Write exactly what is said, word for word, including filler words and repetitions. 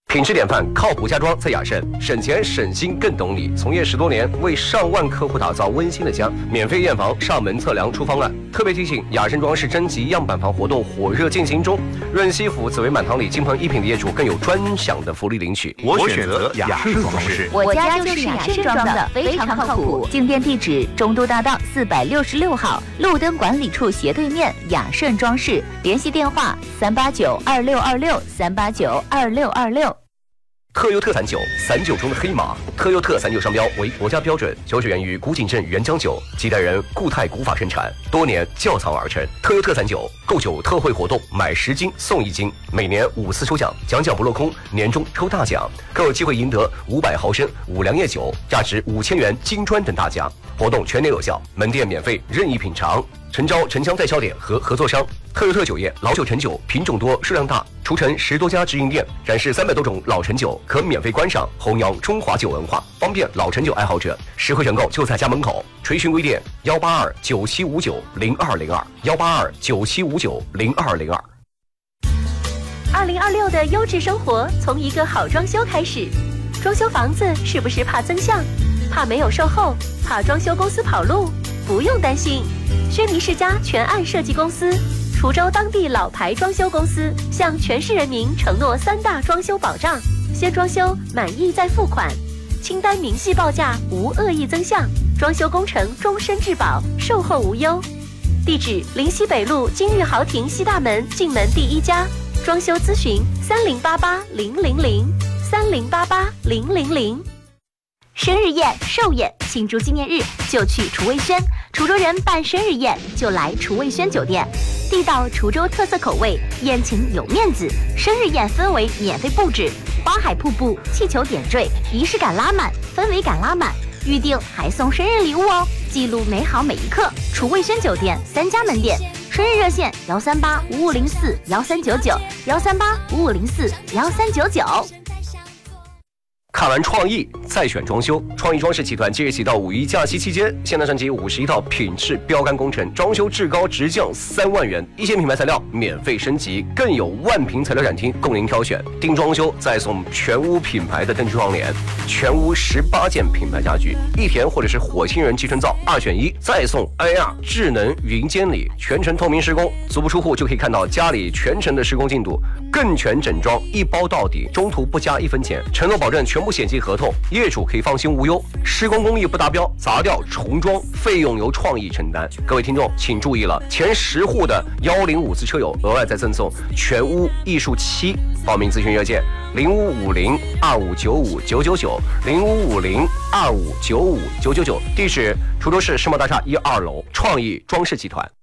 品质典范，靠谱家装在雅盛，省钱省心更懂你。从业十多年，为上万客户打造温馨的家，免费验房、上门测量出方案。特别提醒，雅盛装饰征集样板房活动火热进行中，润西府紫薇满堂里金鹏一品的业主更有专享的福利领取。 我选择雅盛装饰， 我家就是雅盛装的，非常靠谱。进店地址：中都大道四百六十六号，路灯管理处斜对面，雅盛装饰。联系电话：三八九二六二六三八九二六二六。 特优特散酒，散酒中的黑马。特优特散酒商标为国家标准，酒水源于古井镇原浆酒，几代人固态古法生产，多年窖藏而成。特优特散酒购酒特惠活动，买十斤送一斤，每年五次抽奖，奖奖不落空，年终抽大奖，更有机会赢得五百毫升五粮液酒，价值五千元金砖等大奖。活动全年有效，门店免费任意品尝。诚招城乡代销点和合作商。特优特酒业老酒陈酒品种多数量大，除城十多家直营店，展示三百多种老陈酒，可免费观赏，弘扬中华酒文化，方便老陈酒爱好者。实惠选购就在家门口。垂询微店幺八二九七五九零二零二幺八二九七五九零二零二。 二零二六的优质生活从一个好装修开始。装修房子是不是怕增项？怕没有售后？怕装修公司跑路？不用担心，轩尼世家全案设计公司，滁州当地老牌装修公司，向全市人民承诺三大装修保障：先装修，满意再付款，清单明细报价，无恶意增项，装修工程终身质保，售后无忧。地址：临西北路金玉豪庭西大门进门第一家，装修咨询三零八八零零零三零八八零零零。生日宴、寿宴、庆祝纪念日就去厨卫轩，滁州人办生日宴就来厨卫轩酒店，地道滁州特色口味，宴请有面子。生日宴氛围免费布置，花海瀑布、气球点缀，仪式感拉满，氛围感拉满。预定还送生日礼物哦，记录美好每一刻。厨卫轩酒店三家门店，生日热线幺三八五五零四幺三九九幺三八五五零四幺三九九。 看完创意再选装修，创意装饰集团即日起到五一假期期间，现代升级五十一套品质标杆工程，装修至高直降三万元，一线品牌材料免费升级，更有万平材料展厅供您挑选。定装修再送全屋品牌的灯具窗帘，全屋十八件品牌家具，益田或者是火星人集成灶二选一，再送 A R 智能云监理，全程透明施工，足不出户就可以看到家里全程的施工进度，更全整装一包到底，中途不加一分钱，承诺保证全部险期合同，业主可以放心无忧。施工工艺不达标，砸掉重装，费用由创意承担。各位听众请注意了，前十户的幺零五次车友额外再赠送全屋艺术漆。报名咨询热线零五五零二五九五九九九零五五零二五九五九九九，地址滁州市世贸大厦一二楼，创意装饰集团。